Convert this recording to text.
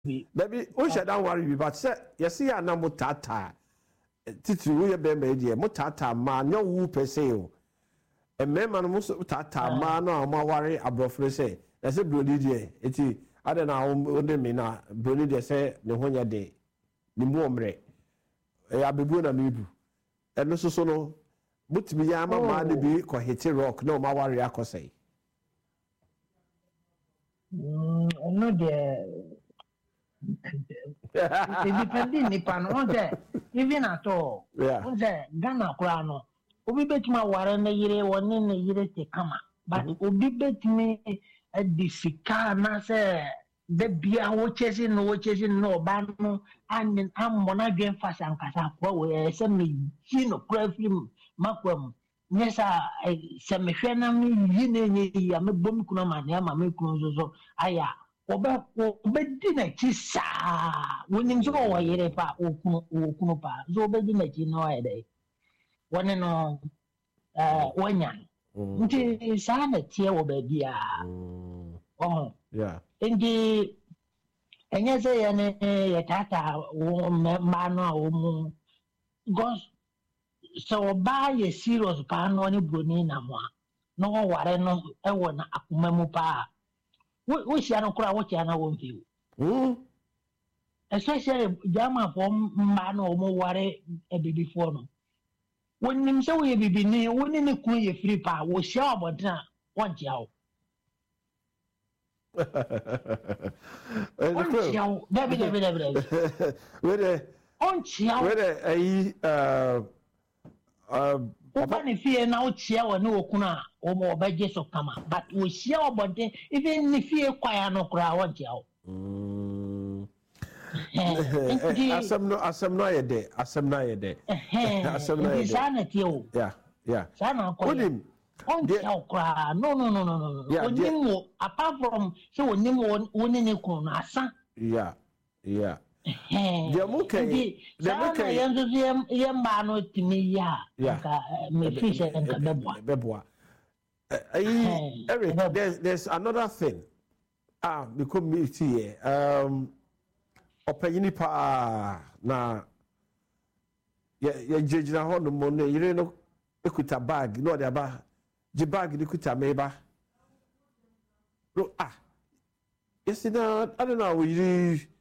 Baby, we shall not worry, but you see, I know Mutata. Titi, we have been made here. Mutata, man, no whoop per se. A man, Mutata, man, no, more worry above say. That's a bloody day. It's I don't know, only me now. Bloody day say, the one your day. The mombre. I be born a mibu. And no so, but me, I'm a man, be quite rock, no, my worry, I could say. No, the depending nipa no say even at all say Ghana kura no obi betuma ware na yire woni na yire te kama but obi betumi edifika na say de bia wo chesi no ba no anin amona dwen fasa nkasa kwa we say me ji no kura film makwam nyesa se me hwe na me yi na enye ya me bom kuno ma na ma me kuno so aya obedi na chi sa wonim so wo yire pa okunu pa so obedi na chi no ede woni no wonya nti sa na tie wo ba bia ndi enye se ya ne ya tata wo ma no wo mu gos so ba ye serious pa no ni broni na mo no wo ware no e wo na akoma mu pa we see no kura what you na won fi especially jama for man o mo ware e baby for no wonim se we bibi ni woni ne kun ye free pa wo sha obodna won jiawo baby where on jiawo Papa ni fie na o chia wa no okuna o mo obaje so kama but we share obode even ni fie kwaya no kura wo chia o asem no ye de sana tie o sana ko onim on chia kura no onim mo apart from so onim woni ne kun na asa the muke yamba no timi ya ka me fish and beboa Eric, there's another thing because me here opanyini pa na ya jejina ho no mo ne yire no ekuta bag no de aba je bag ni kuta meba no yes na I don't know we